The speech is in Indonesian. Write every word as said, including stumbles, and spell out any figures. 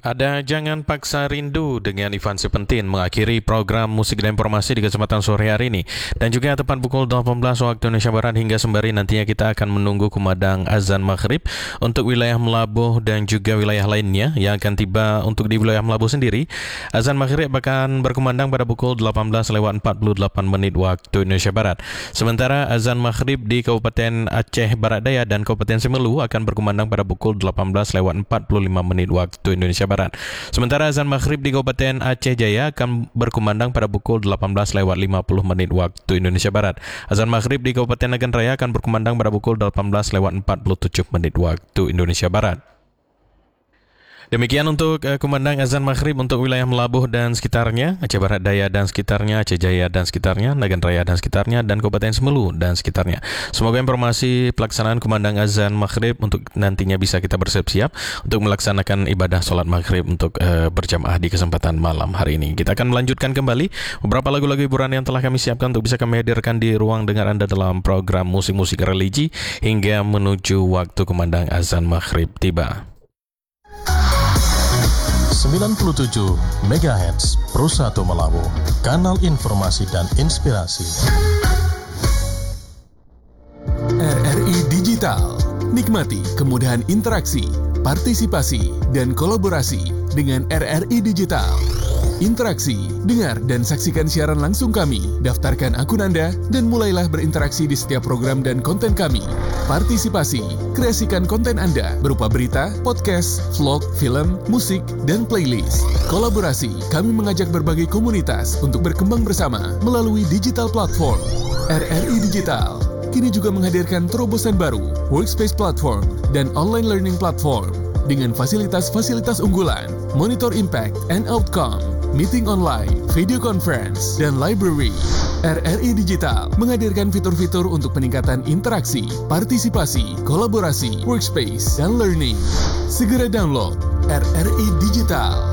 Ada Jangan Paksa Rindu dengan Ivan Sepentin mengakhiri program musik dan informasi di kesempatan sore hari ini. Dan juga tepat pukul delapan belas waktu Indonesia Barat hingga sembari nantinya kita akan menunggu kumandang azan maghrib untuk wilayah Melabuh dan juga wilayah lainnya yang akan tiba. Untuk di wilayah Melabuh sendiri, azan maghrib akan berkumandang pada pukul delapan belas lewat empat puluh delapan menit waktu Indonesia Barat. Sementara azan maghrib di Kabupaten Aceh Barat Daya dan Kabupaten Semelu akan berkumandang pada pukul delapan belas lewat empat puluh lima menit waktu Indonesia Barat. Sementara azan maghrib di Kabupaten Aceh Jaya akan berkumandang pada pukul delapan belas lewat lima puluh menit waktu Indonesia Barat. Azan maghrib di Kabupaten Nagan Raya akan berkumandang pada pukul delapan belas lewat empat puluh tujuh menit waktu Indonesia Barat. Demikian untuk uh, kumandang azan maghrib untuk wilayah Melabuh dan sekitarnya, Aceh Barat Daya dan sekitarnya, Aceh Jaya dan sekitarnya, Nagan Raya dan sekitarnya, dan Kabupaten Semelu dan sekitarnya. Semoga informasi pelaksanaan kumandang azan maghrib untuk nantinya bisa kita bersiap-siap untuk melaksanakan ibadah solat maghrib untuk uh, berjamaah di kesempatan malam hari ini. Kita akan melanjutkan kembali beberapa lagu-lagu hiburan yang telah kami siapkan untuk bisa kami hadirkan di ruang dengar Anda dalam program musik-musik religi hingga menuju waktu kumandang azan maghrib tiba. sembilan puluh tujuh megahertz Pro satu Melabuh, kanal informasi dan inspirasi. R R I Digital, nikmati kemudahan interaksi, partisipasi, dan kolaborasi dengan R R I Digital. Interaksi, dengar dan saksikan siaran langsung kami, daftarkan akun Anda, dan mulailah berinteraksi di setiap program dan konten kami. Partisipasi, kreasikan konten Anda berupa berita, podcast, vlog, film, musik, dan playlist. Kolaborasi, kami mengajak berbagai komunitas untuk berkembang bersama melalui digital platform. R R I Digital kini juga menghadirkan terobosan baru, workspace platform, dan online learning platform dengan fasilitas-fasilitas unggulan, monitor impact and outcome, meeting online, video conference, dan library. R R I Digital menghadirkan fitur-fitur untuk peningkatan interaksi, partisipasi, kolaborasi, workspace, dan learning. Segera download R R I Digital.